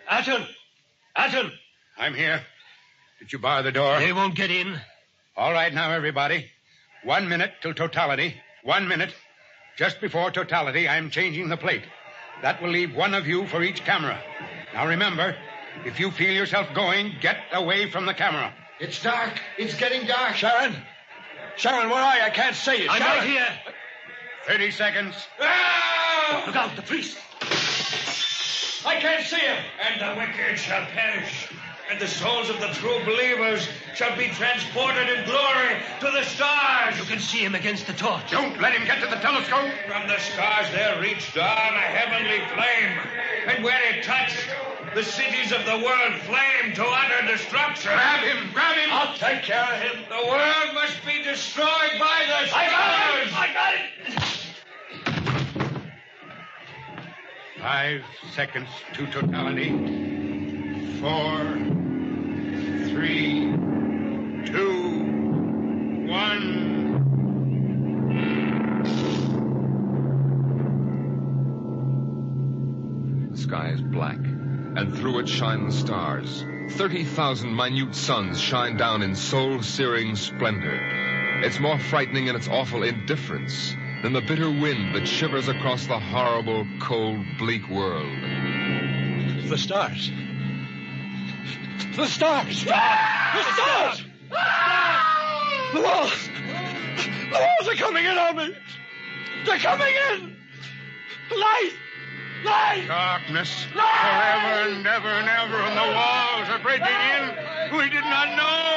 Aton! Aton! I'm here. Did you bar the door? They won't get in. All right now, everybody. 1 minute till totality. 1 minute. Just before totality, I'm changing the plate. That will leave one of you for each camera. Now remember, if you feel yourself going, get away from the camera. It's dark. It's getting dark. Sharon? Sharon, where are you? I can't say it. I'm right here. 30 seconds. Ah! Look out, the priest. I can't see him. And the wicked shall perish, and the souls of the true believers shall be transported in glory to the stars. You can see him against the torch. Don't let him get to the telescope. From the stars there reached down a heavenly flame, and where it touched, the cities of the world flamed to utter destruction. Grab him! Grab him! I'll take care of him. The world must be destroyed by the stars. I got it! 5 seconds to totality. 4, 3, 2, 1. The sky is black, and through it shine the stars. 30,000 minute suns shine down in soul-searing splendor. It's more frightening in its awful indifference than the bitter wind that shivers across the horrible, cold, bleak world. The stars. The stars! The stars! The walls! The walls are coming in on me! They're coming in! Light! Light! Darkness. Forever and ever and ever, and the walls are breaking in. We did not know.